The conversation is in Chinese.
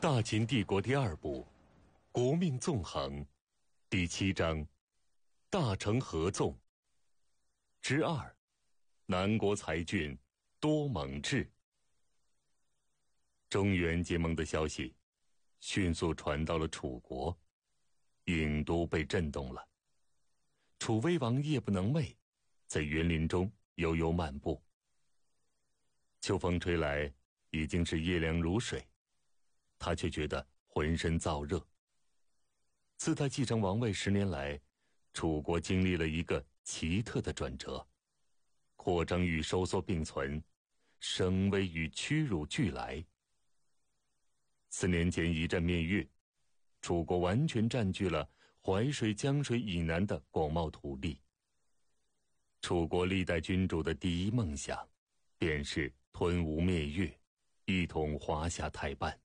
大秦帝国第二部，国命纵横，第7章，大成合纵之2，南国才俊多蒙志。中原结盟的消息迅速传到了楚国，郢都被震动了。楚威王夜不能寐，在园林中悠悠漫步。秋风吹来，已经是夜凉如水，他却觉得浑身燥热。自他继承王位10年来，楚国经历了一个奇特的转折，扩张与收缩并存，声威与屈辱俱来。4年前一战灭越，楚国完全占据了淮水、江水以南的广袤土地。楚国历代君主的第一梦想，便是吞吴灭越，一统华夏太半。